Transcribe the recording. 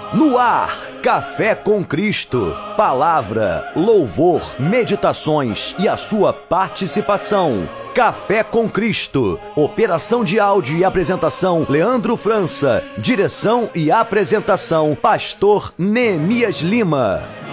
No ar, Café com Cristo. Palavra, louvor, meditações e a sua participação. Café com Cristo. Operação de áudio e apresentação, Leandro França. Direção e apresentação, Pastor Neemias Lima.